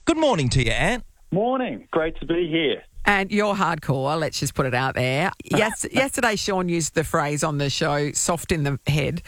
Good morning to you, Ant. Morning. Great to be here. And you're hardcore, let's just put it out there. Yesterday, Sean used the phrase on the show, soft in the head.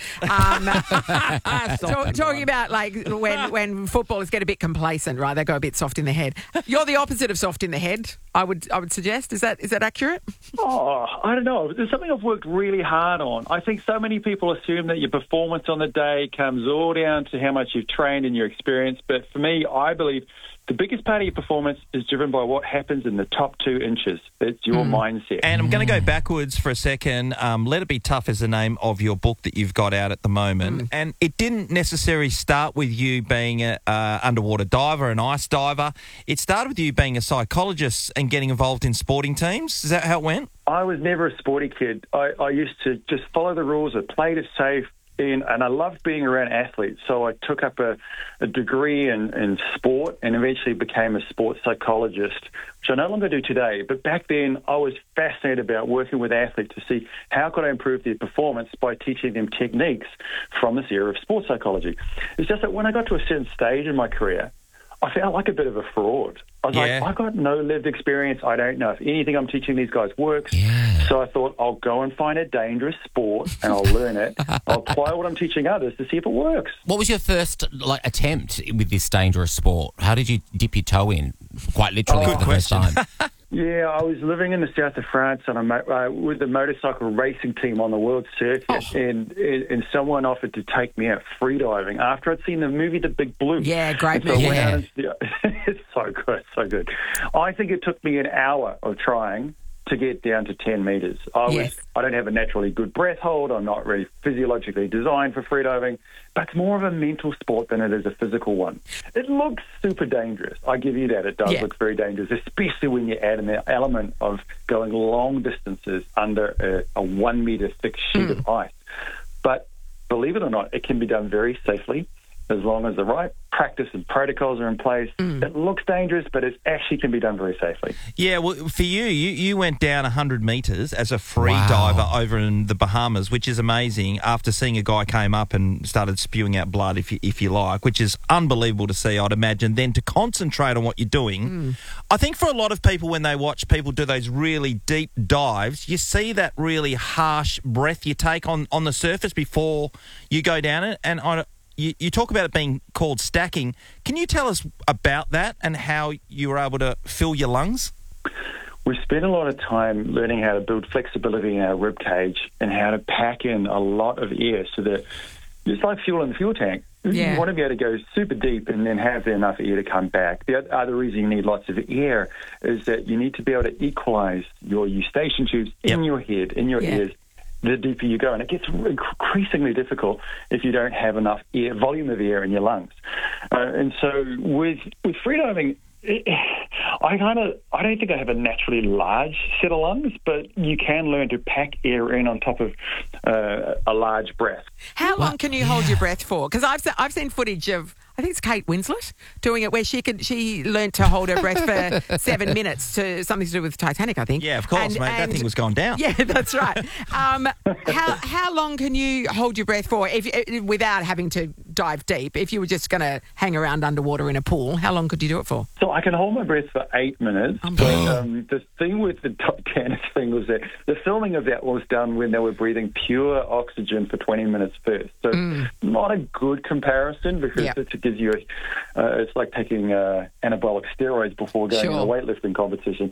Talking about like when footballers get a bit complacent, right? They go a bit soft in the head. You're the opposite of soft in the head, I would suggest. Is that accurate? Oh, I don't know. There's something I've worked really hard on. I think so many people assume that your performance on the day comes all down to how much you've trained and your experience. But for me, I believe the biggest part of your performance is driven by what happens in the top 2 inches. It's your mindset. And I'm going to go backwards for a second. Let It Be Tough is the name of your book that you've got out at the moment. And it didn't necessarily start with you being an underwater diver, an ice diver. It started with you being a psychologist and getting involved in sporting teams. Is that how it went? I was never a sporty kid. I used to just follow the rules. I played it safe. And I loved being around athletes, so I took up a degree in sport and eventually became a sports psychologist, which I no longer do today. But back then, I was fascinated about working with athletes to see how could I improve their performance by teaching them techniques from this era of sports psychology. It's just that when I got to a certain stage in my career, I felt like a bit of a fraud. I was like, I got no lived experience. I don't know if anything I'm teaching these guys works. Yeah. So I thought I'll go and find a dangerous sport and I'll learn it. I'll apply what I'm teaching others to see if it works. What was your first attempt with this dangerous sport? How did you dip your toe in, quite literally, for the first time? Yeah, I was living in the south of France with the motorcycle racing team on the World Circuit, and someone offered to take me out freediving after I'd seen the movie The Big Blue. Yeah, great movie. It's so good, so good. I think it took me an hour of trying to get down to 10 metres. I don't have a naturally good breath hold. I'm not really physiologically designed for freediving, but it's more of a mental sport than it is a physical one. It looks super dangerous. I give you that. It does look very dangerous, especially when you add in the element of going long distances under a 1 metre thick sheet of ice. But believe it or not, it can be done very safely as long as the right practice and protocols are in place. It looks dangerous, but it actually can be done very safely. Yeah, well, for you went down 100 metres as a free diver over in the Bahamas, which is amazing, after seeing a guy came up and started spewing out blood, if you like, which is unbelievable to see, I'd imagine. Then to concentrate on what you're doing. I think for a lot of people, when they watch people do those really deep dives, you see that really harsh breath you take on the surface before you go down it. And you talk about it being called stacking. Can you tell us about that and how you were able to fill your lungs? We spent a lot of time learning how to build flexibility in our rib cage and how to pack in a lot of air so that it's like fuel in the fuel tank. You want to be able to go super deep and then have enough air to come back. The other reason you need lots of air is that you need to be able to equalize your eustachian tubes in your head, in your ears, the deeper you go. And it gets increasingly difficult if you don't have enough volume of air in your lungs. And so with freediving, I don't think I have a naturally large set of lungs, but you can learn to pack air in on top of a large breath. How long can you hold your breath for? Because I've seen footage of, I think it's Kate Winslet doing it, where she learned to hold her breath for 7 minutes, to something to do with Titanic, I think. Yeah, of course, mate. That thing was going down. Yeah, that's right. How long can you hold your breath for without having to dive deep? If you were just going to hang around underwater in a pool, how long could you do it for? So I can hold my breath for 8 minutes. But the thing with the Titanic thing was that the filming of that was done when they were breathing pure oxygen for 20 minutes first. So not a good comparison, because it gives you it's like taking anabolic steroids before going to a weightlifting competition.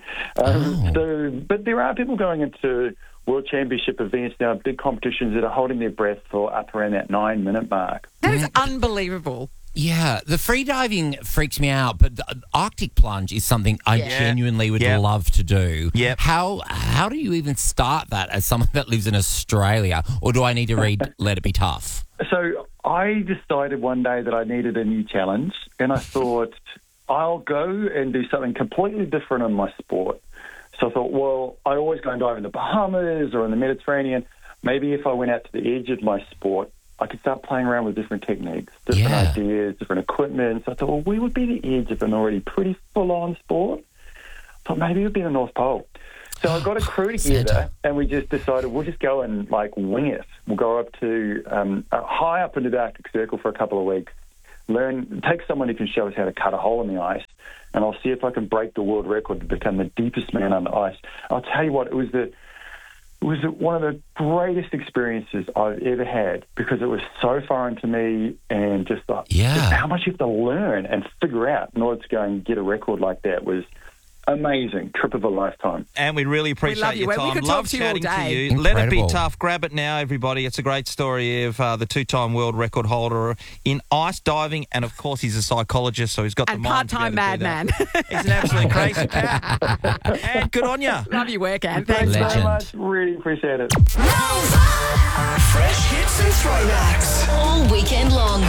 But there are people going into World Championship events now, big competitions, that are holding their breath for up around that 9 minute mark. That is unbelievable. Yeah, the freediving freaks me out, but the Arctic plunge is something I genuinely would love to do. Yep. How do you even start that as someone that lives in Australia, or do I need to read Let It Be Tough? So I decided one day that I needed a new challenge, and I thought, I'll go and do something completely different in my sport. So I thought, well, I always go and dive in the Bahamas or in the Mediterranean. Maybe if I went out to the edge of my sport, I could start playing around with different techniques, different ideas, different equipment. So I thought, well, we would be the edge of an already pretty full-on sport. I thought maybe it would be the North Pole. So I got a crew together, and we just decided we'll just go and wing it. We'll go up to high up into the Arctic Circle for a couple of weeks, take someone who can show us how to cut a hole in the ice, and I'll see if I can break the world record to become the deepest man on the ice. I'll tell you what, it was one of the greatest experiences I've ever had, because it was so foreign to me, and just how much you have to learn and figure out in order to go and get a record like that was amazing. Trip of a lifetime. And we really appreciate your time. We could Love talk to you chatting all day. to you. Incredible. Let it be tough. Grab it now, everybody. It's a great story of the two-time world record holder in ice diving, and of course he's a psychologist, so he's got the mind to be able to do that. And part-time madman. He's an absolute crazy cat. And good on you. Love your work, Anne. Thanks Thanks, so Legend. much. Really appreciate it. Fresh hits and throwbacks all weekend long.